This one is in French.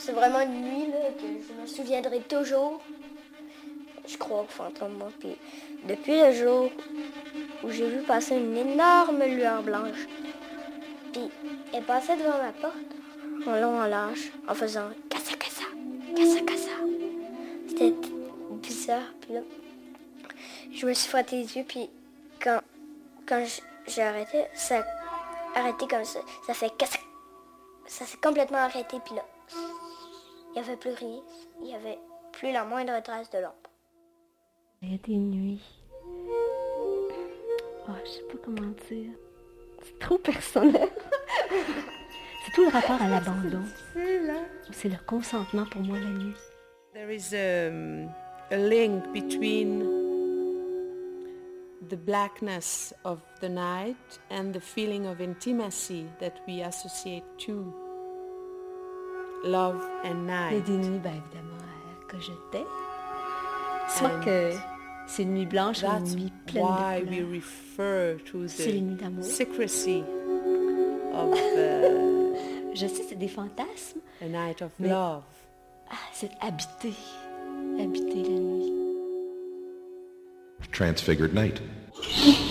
C'est vraiment une nuit là, que je me souviendrai toujours. Je crois aux fantômes, moi. Puis depuis le jour où j'ai vu passer une énorme lueur blanche, puis elle passait devant ma porte, en long, en large, en faisant cassa cassa, cassa cassa. C'était bizarre. Puis là, je me suis frotté les yeux, puis quand j'ai arrêté, ça a arrêté comme ça. Ça fait cassa. Ça s'est complètement arrêté, puis là, il n'y avait plus rien. Il n'y avait plus la moindre trace de l'ombre. Il y a des nuits. Oh, je sais pas comment dire. C'est trop personnel. C'est tout le rapport à l'abandon. C'est le consentement pour moi la nuit. There is a link between the blackness of the night and the feeling of intimacy that we associate to love and night. Il y a des nuits, évidemment, que je t'aime. Soit que c'est une nuit blanche ou une nuit pleine why de we couleurs. refer to C'est les nuits the d'amour. secrecy of Je sais, c'est des fantasmes. a night of Mais- love. Ah, c'est habiter. Habiter la nuit. Transfigured Night.